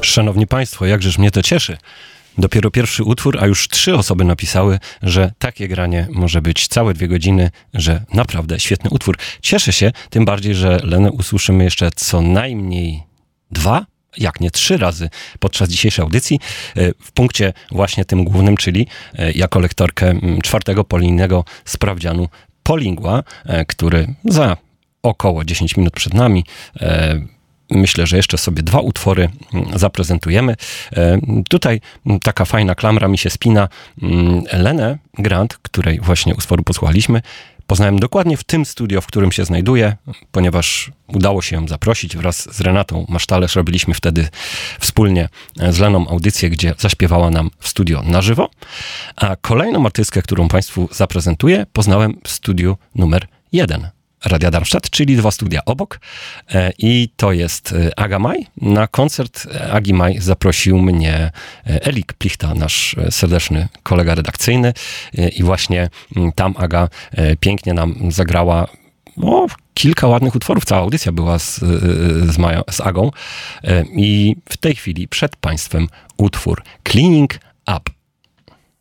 Szanowni Państwo, jakżeż mnie to cieszy. Dopiero pierwszy utwór, a już 3 osoby napisały, że takie granie może być całe 2 godziny, że naprawdę świetny utwór. Cieszę się, tym bardziej, że Lenę usłyszymy jeszcze co najmniej 2, jak nie 3 razy podczas dzisiejszej audycji w punkcie właśnie tym głównym, czyli jako lektorkę 4. polonijnego sprawdzianu Polingua, który za około 10 minut przed nami. Myślę, że jeszcze sobie 2 utwory zaprezentujemy. Tutaj taka fajna klamra mi się spina. Lenę Grant, której właśnie utworu posłuchaliśmy, poznałem dokładnie w tym studio, w którym się znajduję, ponieważ udało się ją zaprosić wraz z Renatą Masztalerz. Robiliśmy wtedy wspólnie z Leną audycję, gdzie zaśpiewała nam w studio na żywo. A kolejną artystkę, którą Państwu zaprezentuję, poznałem w studiu numer 1. Radia Darmstadt, czyli 2 studia obok, i to jest Aga Maj. Na koncert Agi Maj zaprosił mnie Elik Plichta, nasz serdeczny kolega redakcyjny, i właśnie tam Aga pięknie nam zagrała kilka ładnych utworów. Cała audycja była z Agą, i w tej chwili przed Państwem utwór Cleaning Up.